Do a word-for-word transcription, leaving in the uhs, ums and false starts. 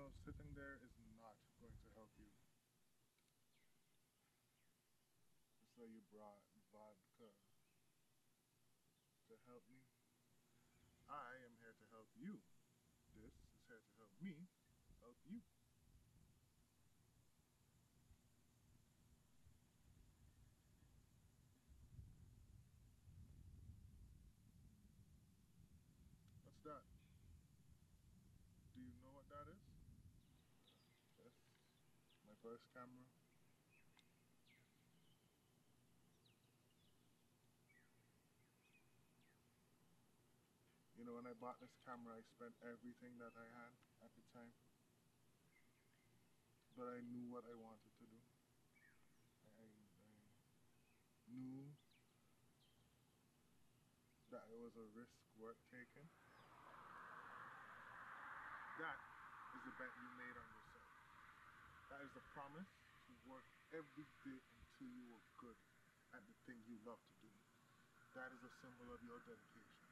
know, sitting there is not going to help you. Just like you brought vodka to help me, I am here to help you. This is here to help me help you. What's that? Do you know what that is? Yes, my first camera. You know, when I bought this camera, I spent everything that I had at the time, but I knew what I wanted to do. I, I knew that it was a risk worth taking. That is the bet you made on yourself. That is the promise to work every day until you are good at the thing you love to do. That is a symbol of your dedication.